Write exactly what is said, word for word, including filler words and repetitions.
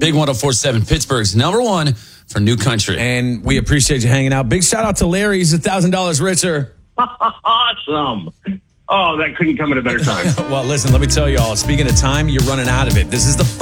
Big one oh four point seven, Pittsburgh's number one for New Country. And we appreciate you hanging out. Big shout out to Larry. He's one thousand dollars richer. Awesome. Oh, that couldn't come at a better time. Well, listen, let me tell you all. Speaking of time, you're running out of it. This is the